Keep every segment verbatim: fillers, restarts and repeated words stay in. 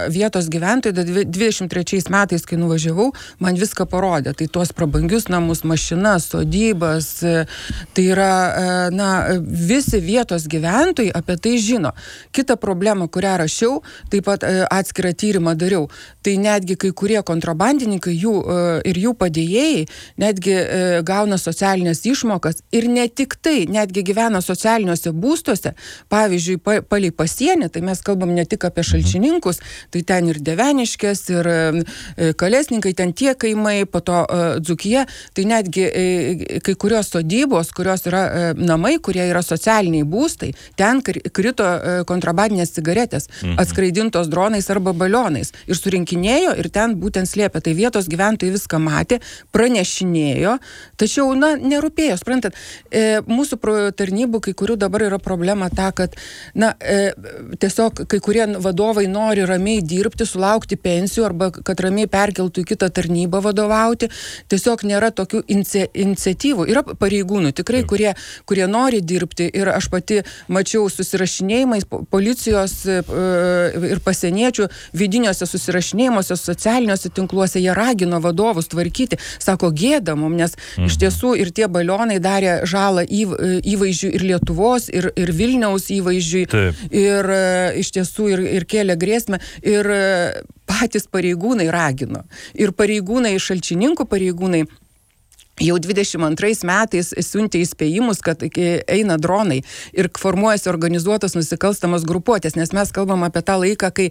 vietos gyventojai, dvidešimt trečiais metais, kai nuvažiavau, man viską parodė. Tai tuos prabangius namus, mašinas, sodybas, tai yra, na, visi vietos gyventojai apie tai žino. Kita problema, kurią rašiau, taip pat atskirą tyrimą dariau, tai netgi kai kurie kontrabandininkai jų, ir jų padėjėjai netgi gauna socialinės išmokas ir ne tik tai, netgi gyvena socialiniuose būstuose, pavyzdžiui, palei pasienį, tai mes kalbam ne tik apie Šalčininkus, tai ten ir Deveniškės, ir Kalesninkai, ten tie kaimai, po to Dzūkija, tai netgi kai kurios sodybos, kurios yra namai, kurie yra socialiniai būstai, ten krito kontrabandinės cigaretės, atskraidintos dronais arba balionais ir surinkinėjo ir ten būtent slėpė. Tai vietos gyventojai viską matė, pranešinėjo, tačiau, na, nerūpėjo, suprantat, mūsų tarnybų kai kurių dabar yra problema ta, kad na, e, tiesiog kai kurie vadovai nori ramiai dirbti, sulaukti pensijų arba kad ramiai perkeltų į kitą tarnybą vadovauti. Tiesiog nėra tokių inici, iniciatyvų. Yra pareigūnų tikrai, kurie, kurie nori dirbti ir aš pati mačiau susirašinėjimais policijos e, ir pasieniečių vidiniuose susirašinėjimuose, socialiniuose tinkluose, jie ragino vadovus tvarkyti. Sako, gėda mum, nes mhm. iš tiesų ir tie balionai darė žalą į, įvaizdžių ir Lietuvos, ir, ir Vilniaus įvaizdžiui. Taip. Ir iš tiesų ir, ir kėlė grėsmę. Ir patys pareigūnai ragino. Ir pareigūnai, Šalčininkų pareigūnai, jau dvidešimt antrais metais siuntė įspėjimus, kad eina dronai ir formuojasi organizuotos nusikalstamos grupuotės, nes mes kalbam apie tą laiką, kai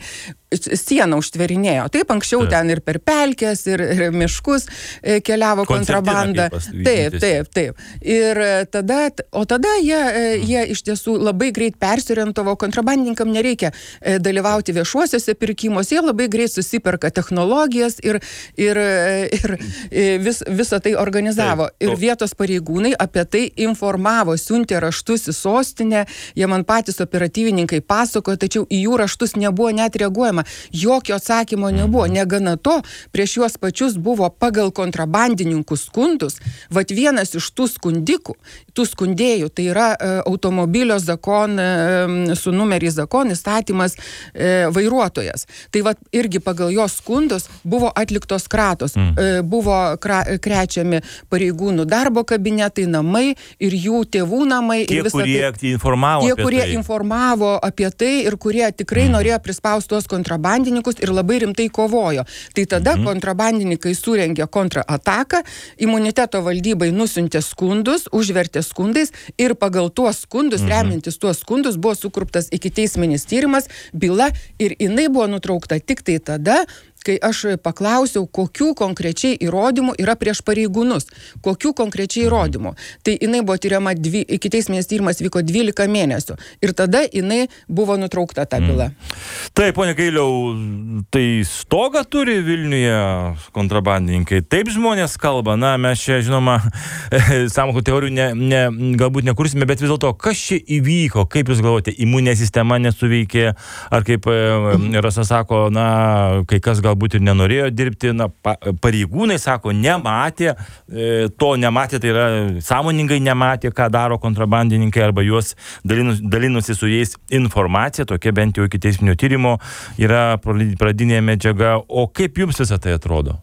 sieną užtverinėjo. Taip, anksčiau ten ir per pelkės, ir, ir miškus keliavo kontrabanda. Taip, taip, taip. Ir tada, o tada jie, jie iš tiesų labai greit persiorientavo, kontrabandininkam nereikia dalyvauti viešuosiuose pirkimuose, jie labai greit susiperka technologijas ir, ir, ir vis, visą tai organizavo. Taip, ir vietos pareigūnai apie tai informavo, siuntė raštus į sostinę, jie man patys operatyvininkai pasakojo, tačiau į jų raštus nebuvo net reaguojama. Jokio atsakymo nebuvo. Negana to, prieš juos pačius buvo pagal kontrabandininkų skundus. Vat vienas iš tų skundikų, tų skundėjų, tai yra e, automobilio zakon, e, su numeriai zakon įstatymas e, vairuotojas. Tai vat irgi pagal jos skundus buvo atliktos kratos. Mm. E, buvo kra, krečiami pareigūnų darbo kabinetai, namai ir jų tėvų namai. Tie, ir kurie tai, informavo tie, apie kurie tai. informavo apie tai ir kurie tikrai mm. norėjo prispausti tuos kontrabandininkus ir labai rimtai kovojo. Tai tada mm-hmm. kontrabandininkai surengė kontrataką, imuniteto valdybai nusiuntė skundus, užvertė skundais ir pagal tuos skundus, mm-hmm. remiantis tuos skundus, buvo sukurptas ikiteisminis tyrimas, byla ir jinai buvo nutraukta tik tai tada, kai aš paklausiau, kokių konkrečiai įrodymų yra prieš pareigūnus, kokių konkrečiai įrodymų. Tai jinai buvo tyriama, dvi, ikiteisminis tyrimas vyko dvylika mėnesių. Ir tada jinai buvo nutraukta ta byla. Mm. Taip, ponia Gailiau, tai stogą turi Vilniuje kontrabandininkai. Taip žmonės kalba. Na, mes čia, žinoma, sąmokslo teorijų ne, ne, galbūt nekursime, bet vis dėlto, kas čia įvyko? Kaip jūs galvojate, imuninė sistema nesuveikė? Ar kaip Rasa sako, na, kai kas gal galbūt ir nenorėjo dirbti, na, pa, pareigūnai sako, nematė, e, to nematė, tai yra sąmoningai nematė, ką daro kontrabandininkai, arba juos dalinus, dalinusi su jais informacija, tokia bent jau iki teisminio tyrimo yra pradinė medžiaga. O kaip jums visą tai atrodo?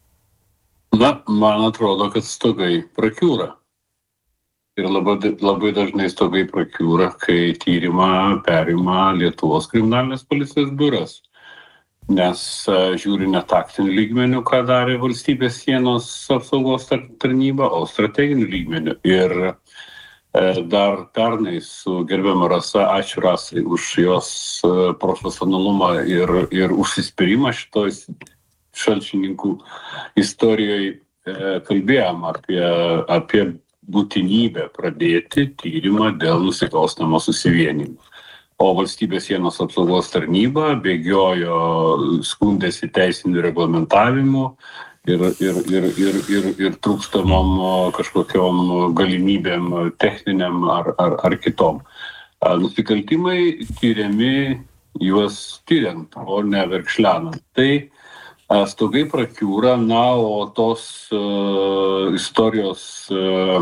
Na, man atrodo, kad stogai prakiūra. Ir labai, labai dažnai stogai prakiūra, kai tyrimą perima Lietuvos kriminalinės policijos biuras. Nes uh, žiūri ne taktinių lygmenių, ką darė valstybės sienos apsaugos tarnyba, o strateginių lygmenių. Ir uh, dar pernai su gerbiama Rasa, ačiū Rasai už jos uh, profesionalumą ir, ir užsispyrimą šitoj Šalčininkų istorijoje, uh, kalbėjom apie, apie būtinybę pradėti tyrimą dėl nusikalstamo susivienimo. O valstybės sienos apsaugos tarnyba bėgiojo, skundėsi teisinių reglamentavimų ir, ir, ir, ir, ir, ir trūkstamom kažkokiom galimybėm techniniam ar, ar, ar kitom. Nusikaltimai tyriami juos tyriant, o ne verkšlenant. Tai stogai prakiūra, na, o tos uh, istorijos uh,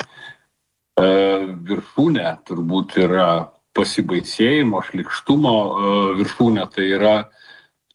uh, viršūnė turbūt yra pasibaisėjimo, šlikštumo viršūnė, tai yra